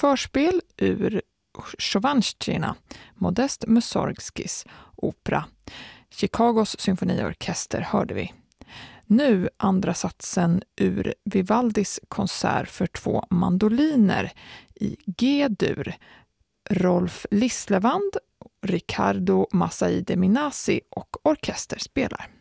förspel ur Chovanstjina, Modest Mussorgskis opera. Chicagos symfoniorkester hörde vi. Nu andra satsen ur Vivaldis konsert för 2 mandoliner i G-dur. Rolf Lislevand, Riccardo Massaide Minasi och orkester spelar.